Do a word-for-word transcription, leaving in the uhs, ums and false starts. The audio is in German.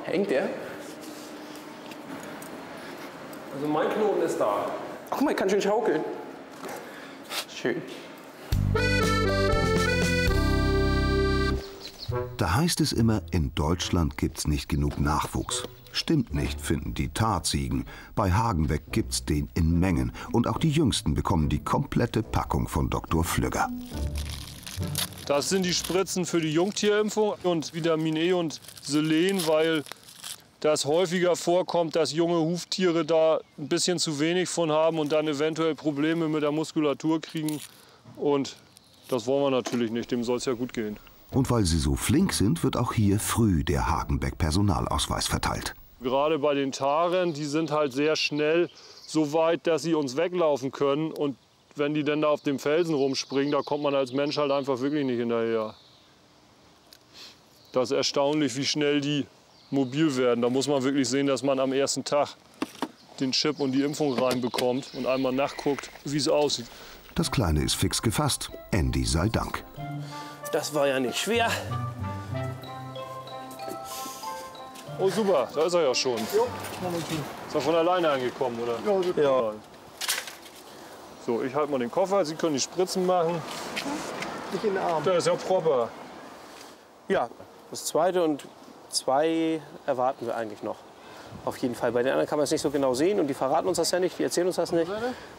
Hängt der? Also mein Knoten ist da. Ach, guck mal, ich kann schön schaukeln. Schön. Da heißt es immer, in Deutschland gibt's nicht genug Nachwuchs. Stimmt nicht, finden die Tarziegen. Bei Hagenbeck gibt's den in Mengen. Und auch die Jüngsten bekommen die komplette Packung von Doktor Flügger. Das sind die Spritzen für die Jungtierimpfung und Vitamin E und Selen, weil das häufiger vorkommt, dass junge Huftiere da ein bisschen zu wenig von haben und dann eventuell Probleme mit der Muskulatur kriegen. Und das wollen wir natürlich nicht, dem soll es ja gut gehen. Und weil sie so flink sind, wird auch hier früh der Hagenbeck-Personalausweis verteilt. Gerade bei den Taren, die sind halt sehr schnell so weit, dass sie uns weglaufen können. Und wenn die dann da auf dem Felsen rumspringen, da kommt man als Mensch halt einfach wirklich nicht hinterher. Das ist erstaunlich, wie schnell die mobil werden. Da muss man wirklich sehen, dass man am ersten Tag den Chip und die Impfung reinbekommt und einmal nachguckt, wie es aussieht. Das Kleine ist fix gefasst. Andy sei Dank. Das war ja nicht schwer. Oh super, da ist er ja schon. Jo, ist er von alleine angekommen, oder? Ja. Ja. So, ich halte mal den Koffer, Sie können die Spritzen machen. Nicht in den Arm. Da ist ja proper. Ja, das zweite und zwei erwarten wir eigentlich noch. Auf jeden Fall. Bei den anderen kann man es nicht so genau sehen und die verraten uns das ja nicht, die erzählen uns das nicht.